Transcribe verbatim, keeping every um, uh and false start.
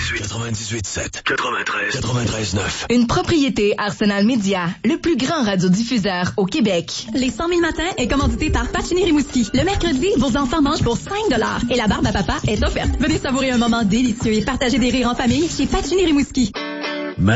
quatre-vingt-dix-huit quatre-vingt-dix-huit sept quatre-vingt-treize quatre-vingt-treize neuf. Une propriété Arsenal Média, le plus grand radiodiffuseur au Québec. Les cent mille matins est commandité par Pacini Rimouski. Le mercredi, vos enfants mangent pour cinq dollars et la barbe à papa est offerte. Venez savourer un moment délicieux et partager des rires en famille chez Pacini Rimouski.